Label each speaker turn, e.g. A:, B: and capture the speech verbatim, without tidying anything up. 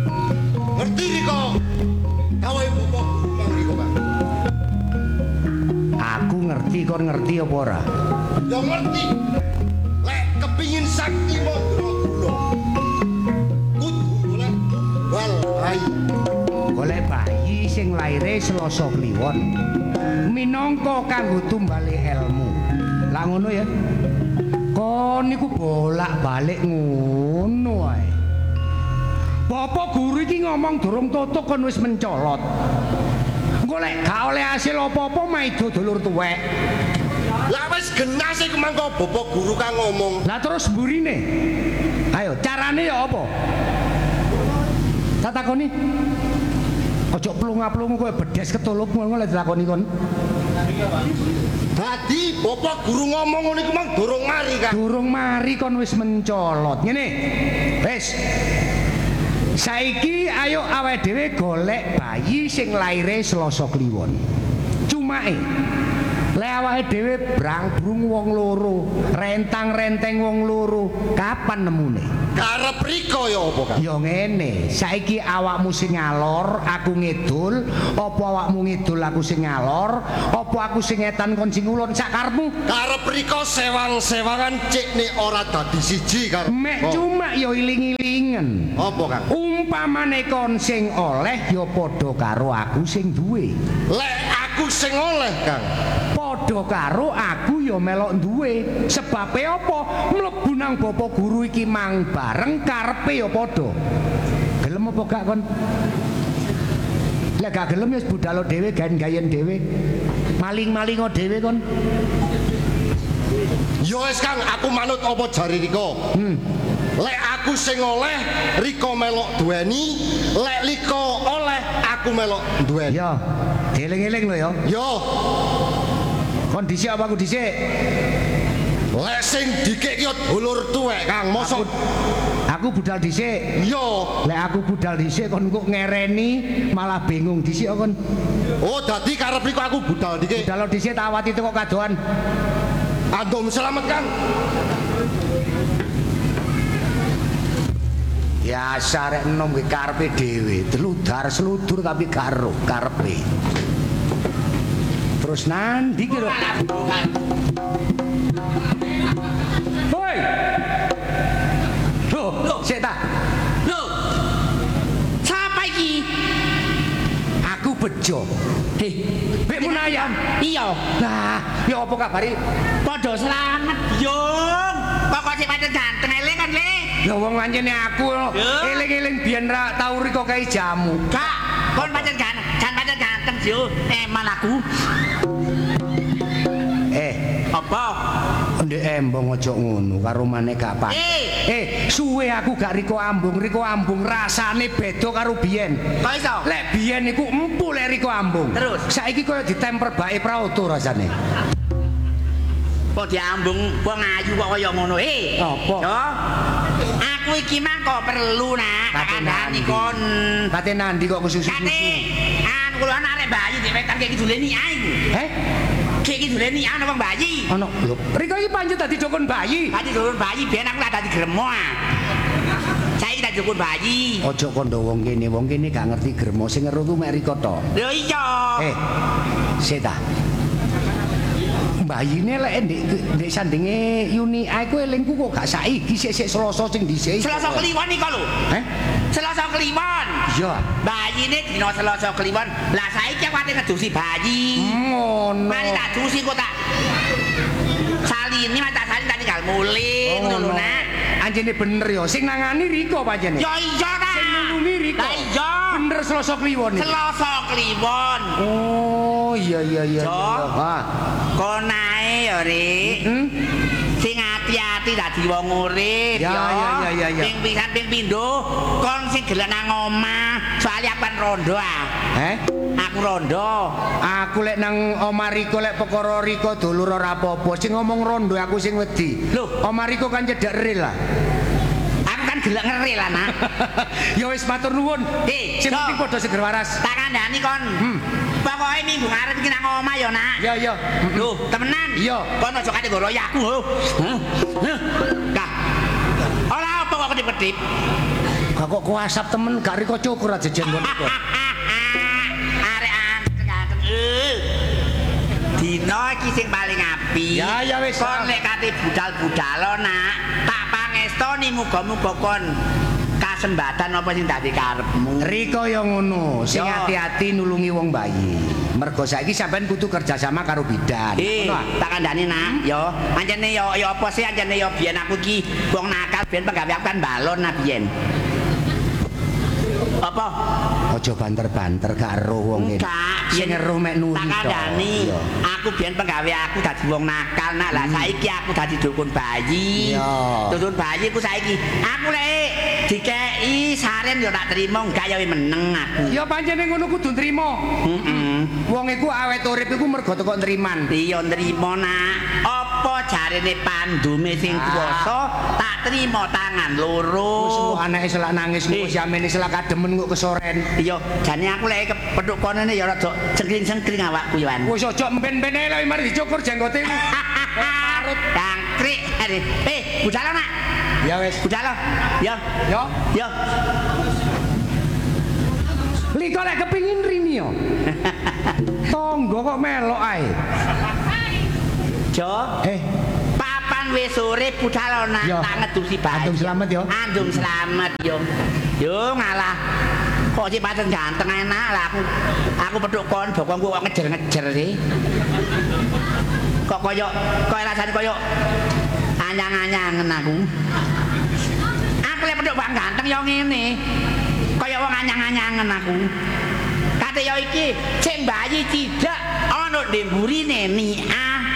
A: Ngerti Riko? Gawe bapak guru mang Riko, Kang.
B: Aku ngerti kon ngerti apa ora?
A: Ya ngerti. Lek kepingin sakti Mandra Gula. Kudu golek bal bayi.
B: Golek bayi sing laire Selasa Kliwon. Minangka kanggo tumbale ilmu. Lah ngono ya. Kon niku bolak-balik ngono ae. Bapak guru iki ngomong durung tutuk kon wis mencolot. Golek gak oleh hasil apa-apa maido dulur tuwek.
A: Lah wis genas iku mangko bapak guru kang ngomong.
B: Lah terus mburine. Ayo carane ya apa? Tak takoni. Ojo plunga-plungu kowe bedes ketulup ngono lek dilakoni kon.
A: Dadi bapak guru ngomong ngono iku mang durung mari, Kang.
B: Durung mari kon wis mencolot. Ngene. Wis. Saiki ayo awake dhewe golek bayi sing laire Selasa Kliwon. Cumake lek awake dhewe brang-brung wong loro, rentang-renteng wong loro, kapan nemune?
A: Karep Riko ya apa, Kang?
B: Ya ngene, saiki awakmu sing ngalor, aku ngidul, apa awakmu ngidul aku sing ngalor, apa aku sing etan kon sing ulun sak karepmu?
A: Karep Riko sewang-sewangan cek nek ora dadi siji karo.
B: Mek cuma ya iling-ilingen.
A: Apa, Kang?
B: Umpamane kon sing oleh ya padha karo aku sing duwe.
A: Lek aku sing oleh, Kang.
B: Padha karo aku ya melok duwe. Sebabe apa? Mlebu nang bapak guru iki mang bareng karepe ya padha. Gelem apa gak kon? Lek gak gelem ya budalo dhewe gayen-gayen dhewe. Maling-malingo dhewe kon.
A: Ya wis Kang, aku manut apa jari Riko.
B: Hmm.
A: Lek aku sing oleh, Riko melok duweni, lek Riko oleh, aku melok duweni.
B: Ya, dieling-eling lho ya.
A: Yo,
B: Kon dhisik apa aku dhisik?
A: lek sing dikek ki dulur tuwek, Kang. Mosok
B: Aku budal dhisik.
A: yo.
B: Lek aku budal dhisik kon kok ngereni malah bingung dhisik kon.
A: Oh, dadi karep Riko aku budal dikek.
B: Budal dhisik tak awati teko kadoan.
A: Andom selamat, Kang.
B: Ya sarek enom ki karepe dhewe, teludar seludur tapi karo karepe. Terus nandi ki lho. Hoi. Loh, loh, sik ta.
C: Loh. Sapa iki?
B: Aku bejo.
C: Heh,
B: Mbek Munayam.
C: iya.
B: Lah, ya apa kabari?
C: Padha slamet, Yung. Pokoke sing pancen ganteng eling kan, Le.
B: Ya wong anjene aku
C: Ya.
B: eling-eling biyen ra tau riko kae jamu.
C: Kak, kon pancen ganteng, jan pancen ganteng, Yo. Eman aku.
B: Eh,
C: Apa?
B: ndek embong aja ngono karo maneh gak pas.
C: Eh.
B: Eh, suwe aku gak riko ambung, riko ambung rasane beda karo biyen.
C: Kok iso?
B: Lek biyen iku empuk lek riko ambung.
C: Terus?
B: Saiki koyo ditemper bae praoto rasane.
C: Kok diambung wong ayu kok kaya ngono. Eh.
B: Apa?
C: Yo. Aku iki mah kok perlu nak
B: Kate
C: kandhani
B: nandi?
C: kon.
B: Kate nandi kok kesusu-susu?
C: Kate, an kula arek bayi di wetan kaya kiduleni ae iku.
B: Eh?
C: Kaya kiduleni ana wong bayi.
B: Ono lho. Riko iki pancen dadi dukun bayi.
C: Tadi turun bayi biyen aku tak dadi gremo ah. Saiki tak dukun bayi.
B: Ojo kondo wong kene, wong kene gak ngerti gremo sing ngeru ku mek Riko tok.
C: Lho iya.
B: Eh, seta. Bayine lek ndek ndek sandinge Yuni ae ku elingku kok gak saiki sik-sik Selasa sing dhisik.
C: Selasa Kliwon iki lho.
B: Eh?
C: Selasa Kliwon.
B: Iya.
C: Bayine dina Selasa Kliwon. Lah saiki aku ate ngedusi bayi.
B: Ngono.
C: Mari tak dusi kok tak salini, mari tak salin tak tinggal mulih ngono lho nak.
B: Anjene bener ya, sing nangani Riko pancene.
C: Ya iya ta.
B: Sing nulungi Riko.
C: Lah iya.
B: Bener Selasa Kliwon iki.
C: Selasa Kliwon.
B: Oh, iya iya iya.
C: Jo.
B: Ha.
C: Kon ae ya, Rik.
B: Hmm?
C: Sing ati-ati dadi wong urip
B: Ya, ya, ya, ya, ya.
C: Ping pisan ping pindho kon sing gelek nang omah, soalé aku kan rondo ah.
B: Eh?
C: Aku rondo.
B: Aku lek nang omah Riko lek perkara Riko dulur ora apa-apa. Sing ngomong rondo aku sing wedi.
C: Loh.
B: Omah Riko kan cedhak ril lah.
C: Aku kan gelek ngeri lah, Nak.
B: Ya wis matur nuwun.
C: Eh,
B: Sing
C: Jo.
B: penting padha seger waras.
C: Tak kandhani kon.
B: Hmm.
C: Pokoke minggu ngarep iki nang omah ya, Nak.
B: Ya ya.
C: Lho, temenan.
B: Iya.
C: Kon aja kate nggo royak aku, ho. Hah? Hah? Kah. Ora apa kok kedip-kedip.
B: Gak kok kuasap temen gak riko cukur aja jenggot kok.
C: Arek anteng-anteng. Eh. Dino iki sing paling apik.
B: Ya ya wis.
C: Kon lek kate budal-budalo nak, tak pangestoni muga-muga kon kasembatan apa sing dadi karepmu.
B: Riko ya ngono, sing
C: Yo.
B: hati-hati nulungi wong bayi. Mergo saiki sampean kudu kerja sama karo bidan.
C: Eh,
B: Ngono ah.
C: tak kandhani nak, yo. Anjene yo yo apa sih anjene yo biyen aku ki wong nakal biyen penggawe aku kan balon nah biyen. Apa?
B: Aja banter-banter karo wong ngene.
C: Enggak,
B: Sing ngeruh mek nuri.
C: tak kandhani. Aku biyen penggawe aku dadi wong nakal nak. Lah saiki aku dadi dukun bayi.
B: Iya.
C: Dukun bayi ku saiki. Aku lek dikeki saren yo tak trimo, enggak ya meneng aku.
B: Ya pancene ngono kudu nrimo.
C: Heeh.
B: Wong iku awet urip iku mergo teko nriman.
C: Iya nrimo nak. Apa jarene pandume sing kuwasa tak trimo tangan loro.
B: Wis anake selak nangis
C: Eh.
B: kok samene selak kademen kok kesoren.
C: Iya, jane aku lek kepethuk konene ya rada cengkring-cengkring awakku yo an.
B: Wis aja empen-empen ae lho mari dicukur jenggote iku.
C: Parut dangkrik. Eh, budal nak.
B: Ya wis.
C: Budal. Ya.
B: Yo.
C: Ya.
B: Liko lek kepingin rini yo. Tonggo kok melok ae.
C: Jo.
B: Eh,
C: Papan wis sore budal nak
B: Yo.
C: tak ngedusi bayi.
B: Andung selamat yo.
C: Andung selamat yo. Yo ngalah. Kok sih pancen ganteng enak lah aku. Aku pedhuk kon bokongku kok ngejer-ngejer sih. Kok koyo koyo rasane koyo anyang-anyangen aku. Aku lek pedhuk bang ganteng yo ngene. Kaya wong anyang-anyangen aku. Kate yo iki sing bayi cidak ana ndek mburine ni'ah.